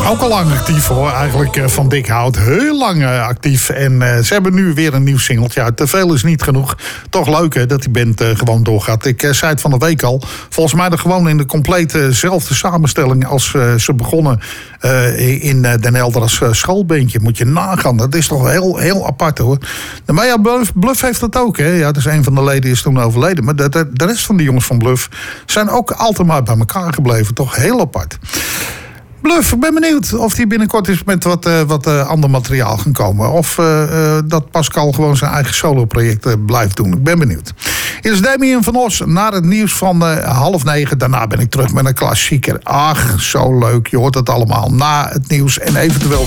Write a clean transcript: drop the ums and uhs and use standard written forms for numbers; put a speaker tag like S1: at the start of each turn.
S1: Ook al lang actief hoor, eigenlijk van dik hout. Heel lang actief. En ze hebben nu weer een nieuw singeltje uit. Te veel is niet genoeg. Toch leuk hè, dat die band gewoon doorgaat. Ik zei het van de week al. Volgens mij er gewoon in de completezelfde samenstelling als ze begonnen in Den Helder als schoolbandje. Moet je nagaan. Dat is toch heel apart hoor. Maar ja, Bluff heeft dat ook hè. Ja, dus een van de leden is toen overleden. Maar de rest van de jongens van Bluff zijn ook altijd maar bij elkaar gebleven. Toch heel apart. Bluff, ik ben benieuwd of hij binnenkort eens met wat ander materiaal gaan komen. Of dat Pascal gewoon zijn eigen solo-project blijft doen. Ik ben benieuwd. Hier is Damien van Os naar het nieuws van 8:30. Daarna ben ik terug met een klassieker. Ach, zo leuk. Je hoort het allemaal na het nieuws en eventueel...